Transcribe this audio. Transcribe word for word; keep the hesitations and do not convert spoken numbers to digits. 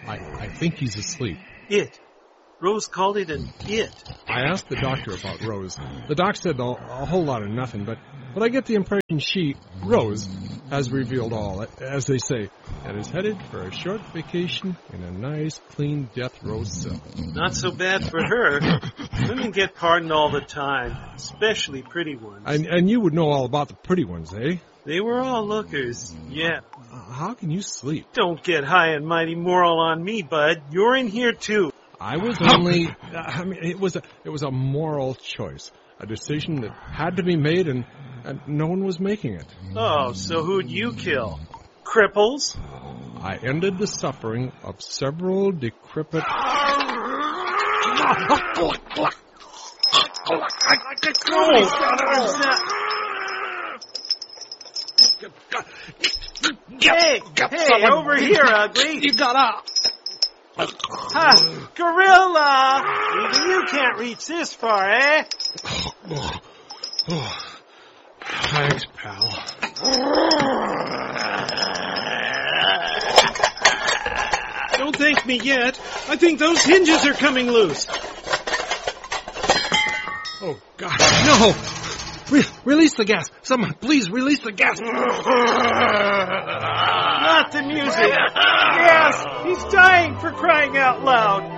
I, I think he's asleep. It. Rose called it an it. I asked the doctor about Rose. The doc said a, a whole lot of nothing, but, but I get the impression she, Rose, has revealed all, as they say, and is headed for a short vacation in a nice, clean death row cell. Not so bad for her. Women get pardoned all the time, especially pretty ones. And, and you would know all about the pretty ones, eh? They were all lookers, yeah. Uh, how can you sleep? Don't get high and mighty moral on me, bud. You're in here, too. I was only, I mean, it was a, it was a moral choice, a decision that had to be made, and, and no one was making it. Oh, so who'd you kill? Cripples? I ended the suffering of several decrepit... Hey, hey, over here, ugly. You got up. Ha! Gorilla! Even you can't reach this far, eh? Oh, oh. Thanks, pal. Don't thank me yet. I think those hinges are coming loose. Oh, God, no! Re- release the gas. Someone, please, release the gas. Not the music. Yes, he's dying, for crying out loud.